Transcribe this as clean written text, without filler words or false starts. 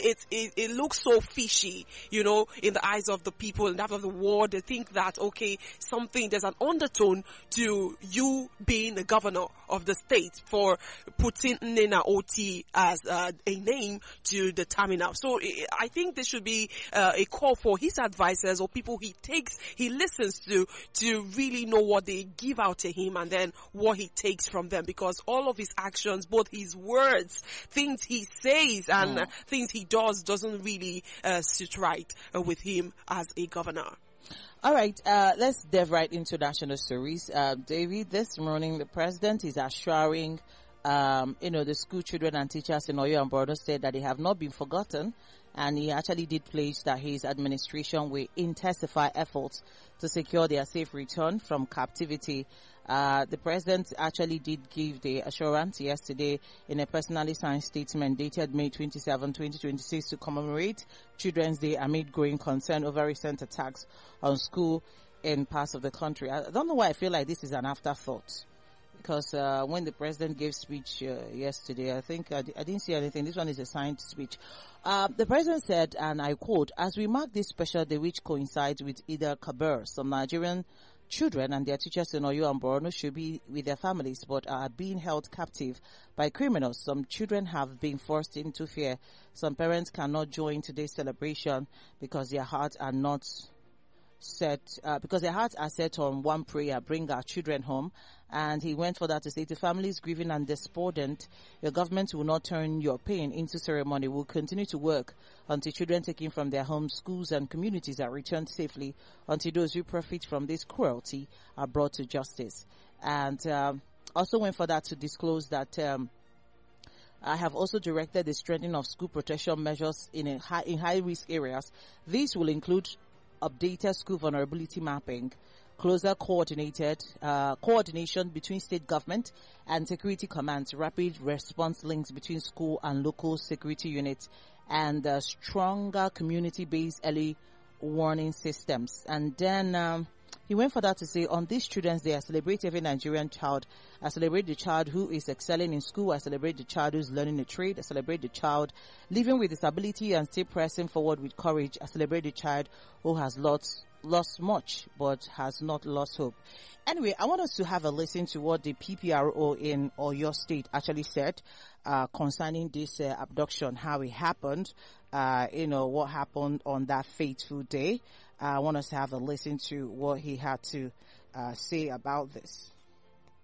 it looks so fishy, you know, in the eyes of the people and that of the world. They think that, okay, there's an undertone to you being the governor of the state for putting Nena Oti as a name to the terminal. So I think there should be a call for his advisors or people he listens to really know what they give out to him and then what he takes from them, because all of his actions, both his words, things he says and things he doesn't really sit right with him as a governor. All right, let's dive right into national stories. David, this morning the president is assuring the school children and teachers in Oyo and Borno State that they have not been forgotten, and he actually did pledge that his administration will intensify efforts to secure their safe return from captivity. The president actually did give the assurance yesterday in a personally signed statement dated May 27, 2026 to commemorate Children's Day amid growing concern over recent attacks on school in parts of the country. I don't know why I feel like this is an afterthought. Because when the president gave speech yesterday, I think I didn't see anything. This one is a signed speech. The president said, and I quote, "As we mark this special day, which coincides with Eid al-Kabir, some Nigerian children and their teachers in Oyo and Borno should be with their families but are being held captive by criminals. Some children have been forced into fear. Some parents cannot join today's celebration because their hearts are set on one prayer: bring our children home." And he went further to say, "To families grieving and despondent, your government will not turn your pain into ceremony. We'll continue to work until children taken from their homes, schools and communities are returned safely, until those who profit from this cruelty are brought to justice." And also went further to disclose that I have also directed the strengthening of school protection measures in high risk areas. These will include updated school vulnerability mapping, closer coordination between state government and security commands, rapid response links between school and local security units, and stronger community-based early warning systems. And then he went further to say, on this Children's Day, I celebrate every Nigerian child. I celebrate the child who is excelling in school. I celebrate the child who is learning a trade. I celebrate the child living with disability and still pressing forward with courage. I celebrate the child who has lost much but has not lost hope. Anyway, I want us to have a listen to what the PPRO in Oyo State actually said concerning this abduction, how it happened, what happened on that fateful day. I want us to have a listen to what he had to say about this.